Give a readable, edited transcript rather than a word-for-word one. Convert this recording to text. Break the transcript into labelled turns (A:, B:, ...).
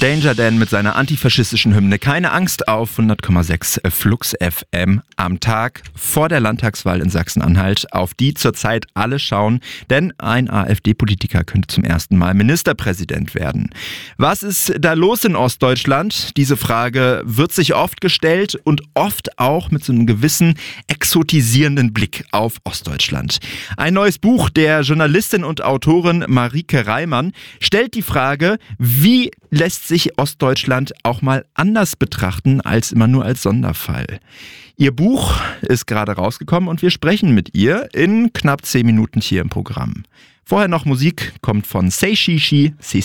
A: Danger Dan mit seiner antifaschistischen Hymne Keine Angst auf 100,6 Flux FM am Tag vor der Landtagswahl in Sachsen-Anhalt, auf die zurzeit alle schauen, denn ein AfD-Politiker könnte zum ersten Mal Ministerpräsident werden. Was ist da los in Ostdeutschland? Diese Frage wird sich oft gestellt und oft auch mit so einem gewissen exotisierenden Blick auf Ostdeutschland. Ein neues Buch der Journalistin und Autorin Marike Reimann stellt die Frage, wie lässt sich Ostdeutschland auch mal anders betrachten als immer nur als Sonderfall. Ihr Buch ist gerade rausgekommen und wir sprechen mit ihr in knapp 10 Minuten hier im Programm. Vorher noch Musik, kommt von Say Shishi,